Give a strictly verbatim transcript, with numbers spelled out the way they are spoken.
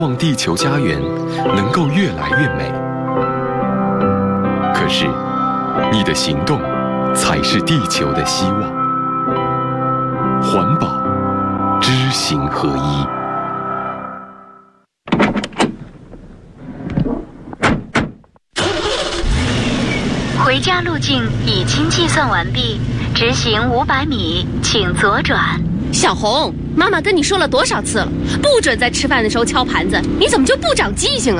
望地球家园能够越来越美。可是，你的行动才是地球的希望。环保，知行合一。 回家路径已经计算完毕，直行五百米，请左转。 小红，妈妈跟你说了多少次了，不准在吃饭的时候敲盘子，你怎么就不长记性啊？